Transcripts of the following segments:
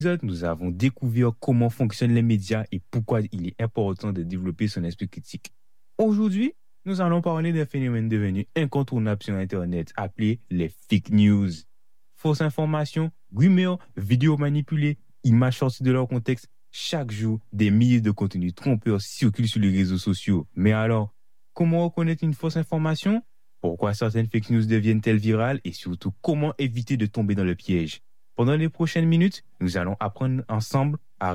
épisode, nous avons découvert comment fonctionnent les médias et pourquoi il est important de développer son esprit critique. Aujourd'hui, nous allons parler d'un phénomène devenu incontournable sur Internet, appelé les fake news. Fausses informations, rumeurs, vidéos manipulées, images sorties de leur contexte. Chaque jour, des milliers de contenus trompeurs circulent sur les réseaux sociaux. Mais alors, comment reconnaître une fausse information? Pourquoi certaines fake news deviennent-elles virales? Et surtout, comment éviter de tomber dans le piège? Pendant les prochaines minutes, nous allons apprendre ensemble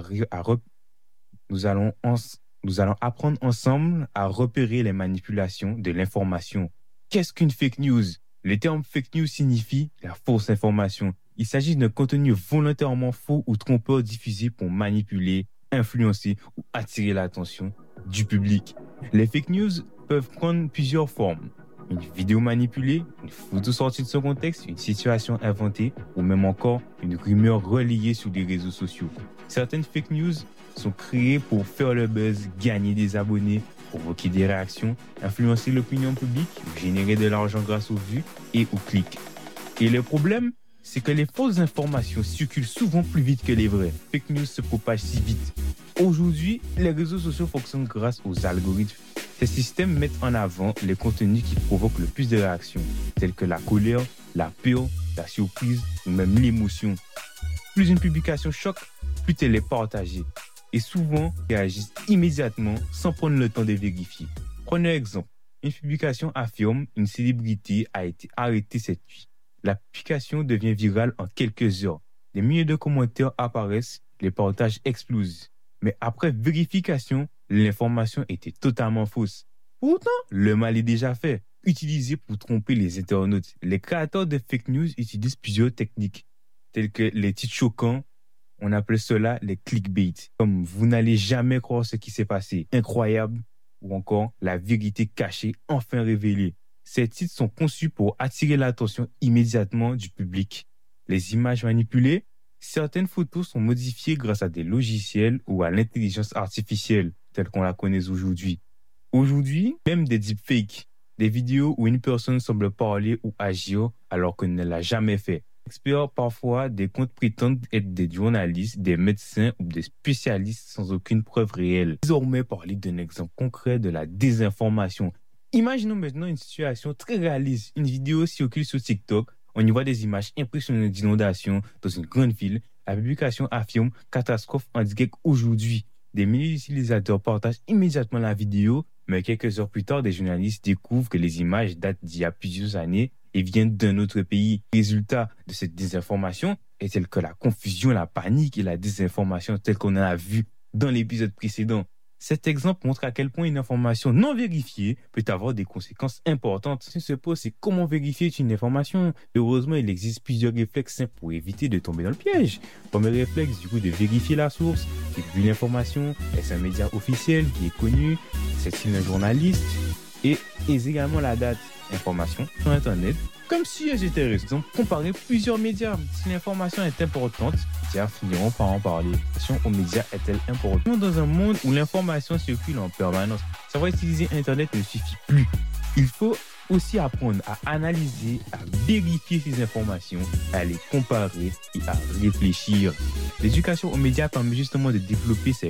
à repérer les manipulations de l'information. Qu'est-ce qu'une fake news? Le terme fake news signifie la fausse information. Il s'agit d'un contenu volontairement faux ou trompeur diffusé pour manipuler, influencer ou attirer l'attention du public. Les fake news peuvent prendre plusieurs formes. Une vidéo manipulée, une photo sortie de son contexte, une situation inventée ou même encore une rumeur relayée sur les réseaux sociaux. Certaines fake news sont créées pour faire le buzz, gagner des abonnés, provoquer des réactions, influencer l'opinion publique, générer de l'argent grâce aux vues et aux clics. Et le problème, c'est que les fausses informations circulent souvent plus vite que les vraies. Fake news se propagent si vite. Aujourd'hui, les réseaux sociaux fonctionnent grâce aux algorithmes. Ces systèmes mettent en avant les contenus qui provoquent le plus de réactions, tels que la colère, la peur, la surprise ou même l'émotion. Plus une publication choque, plus elle est partagée. Et souvent, réagissent immédiatement sans prendre le temps de vérifier. Prenons un exemple. Une publication affirme qu'une célébrité a été arrêtée cette nuit. La publication devient virale en quelques heures. Des milliers de commentaires apparaissent, les partages explosent. Mais après vérification, l'information était totalement fausse. Pourtant, le mal est déjà fait. Utilisé pour tromper les internautes, les créateurs de fake news utilisent plusieurs techniques, telles que les titres choquants. On appelle cela les clickbait, comme vous n'allez jamais croire ce qui s'est passé, incroyable, ou encore la vérité cachée, enfin révélée. Ces titres sont conçus pour attirer l'attention immédiatement du public. Les images manipulées, certaines photos sont modifiées grâce à des logiciels ou à l'intelligence artificielle, telle qu'on la connaît aujourd'hui. Aujourd'hui, même des deepfakes, des vidéos où une personne semble parler ou agir alors qu'elle ne l'a jamais fait. Experts, parfois, des comptes prétendent être des journalistes, des médecins ou des spécialistes sans aucune preuve réelle. Désormais, parler d'un exemple concret de la désinformation. Imaginons maintenant une situation très réaliste. Une vidéo circule sur TikTok. On y voit des images impressionnantes d'inondations dans une grande ville. La publication affirme « Catastrophe en direct aujourd'hui ». Des milliers d'utilisateurs partagent immédiatement la vidéo, mais quelques heures plus tard, des journalistes découvrent que les images datent d'il y a plusieurs années et viennent d'un autre pays. Le résultat de cette désinformation est tel que la confusion, la panique et la désinformation telle qu'on en a vu dans l'épisode précédent. Cet exemple montre à quel point une information non vérifiée peut avoir des conséquences importantes. Ce qui se pose, c'est comment vérifier une information. Heureusement, il existe plusieurs réflexes simples pour éviter de tomber dans le piège. Premier réflexe, du coup, de vérifier la source. Vu l'information, est-ce un média officiel qui est connu? C'est-il un journaliste? Et également la date. Information sur Internet, comme si elles étaient récentes. Comparer plusieurs médias. Si l'information est importante, les médias finiront par en parler. L'attention aux médias est-elle importante? Dans un monde où l'information circule en permanence, savoir utiliser Internet ne suffit plus. Il faut aussi apprendre à analyser, à vérifier ces informations, à les comparer et à réfléchir. L'éducation aux médias permet justement de développer ses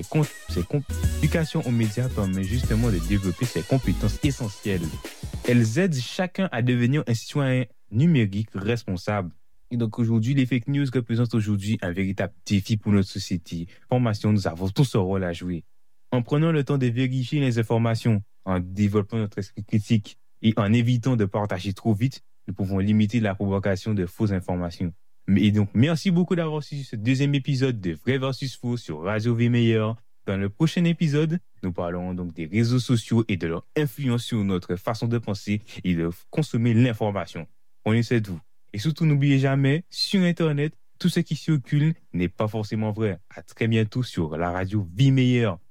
compétences essentielles. Elles aident chacun à devenir un citoyen numérique responsable. Et donc aujourd'hui, les fake news représentent aujourd'hui un véritable défi pour notre société. Formation, nous avons tous un rôle à jouer. En prenant le temps de vérifier les informations, en développant notre esprit critique et en évitant de partager trop vite, nous pouvons limiter la propagation de fausses informations. Et donc, merci beaucoup d'avoir suivi ce deuxième épisode de Vrai versus Faux sur Radio V Meilleur. Dans le prochain épisode, nous parlerons donc des réseaux sociaux et de leur influence sur notre façon de penser et de consommer l'information. Prenez soin de vous. Et surtout, n'oubliez jamais, sur Internet, tout ce qui circule n'est pas forcément vrai. À très bientôt sur la radio Vie Meilleure.